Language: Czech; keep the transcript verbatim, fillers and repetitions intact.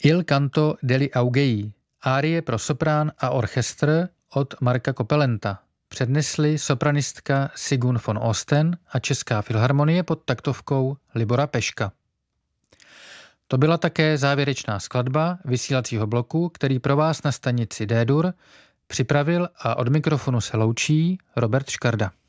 Il canto degli Augei, árie pro soprán a orchestr od Marka Kopelenta, přednesli sopranistka Sigun von Osten a Česká filharmonie pod taktovkou Libora Peška. To byla také závěrečná skladba vysílacího bloku, který pro vás na stanici D-dur připravil a od mikrofonu se loučí Robert Škarda.